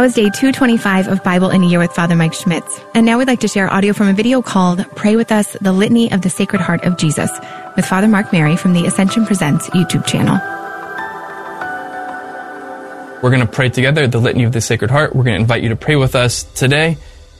was day 225 of Bible in a Year with Father Mike Schmitz. And now we'd like to share audio from a video called Pray With Us, the Litany of the Sacred Heart of Jesus with Father Mark Mary from the Ascension Presents YouTube channel. We're going to pray together the Litany of the Sacred Heart. We're going to invite you to pray with us today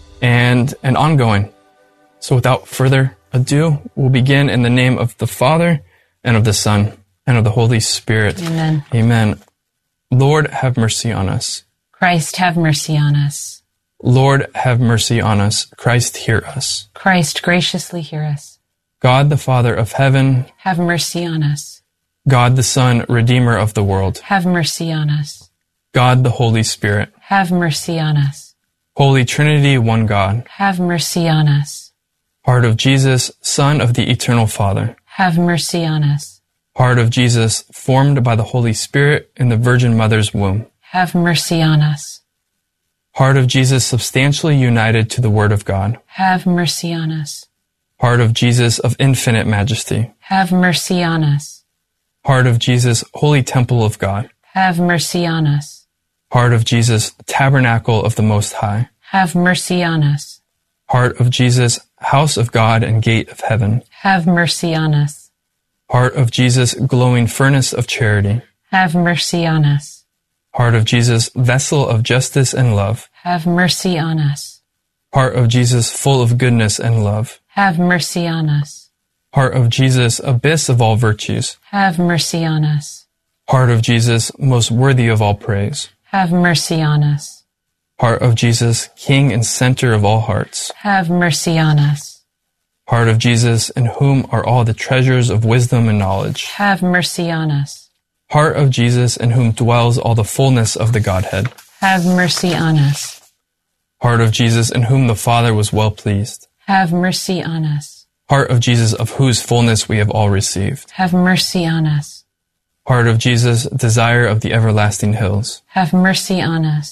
and ongoing. So without further ado, we'll begin in the name of the Father and of the Son and of the Holy Spirit. Amen. Amen. Lord, have mercy on us. Christ, have mercy on us. Lord, have mercy on us. Christ, hear us. Christ, graciously hear us. God, the Father of heaven, have mercy on us. God, the Son, Redeemer of the world, have mercy on us. God, the Holy Spirit, have mercy on us. Holy Trinity, one God, have mercy on us. Heart of Jesus, Son of the Eternal Father, have mercy on us. Heart of Jesus, formed by the Holy Spirit in the Virgin Mother's womb, have mercy on us. Heart of Jesus, substantially united to the Word of God, have mercy on us. Heart of Jesus of infinite majesty, have mercy on us. Heart of Jesus, holy temple of God, have mercy on us. Heart of Jesus, tabernacle of the Most High, have mercy on us. Heart of Jesus, house of God and gate of heaven, have mercy on us. Heart of Jesus, glowing furnace of charity, have mercy on us. Heart of Jesus, vessel of justice and love, have mercy on us. Heart of Jesus, full of goodness and love, have mercy on us. Heart of Jesus, abyss of all virtues, have mercy on us. Heart of Jesus, most worthy of all praise, have mercy on us. Heart of Jesus, King and center of all hearts, have mercy on us. Heart of Jesus, in whom are all the treasures of wisdom and knowledge, have mercy on us. Heart of Jesus, in whom dwells all the fullness of the Godhead, have mercy on us. Heart of Jesus, in whom the Father was well pleased, have mercy on us. Heart of Jesus, of whose fullness we have all received, have mercy on us. Heart of Jesus, desire of the everlasting hills, have mercy on us.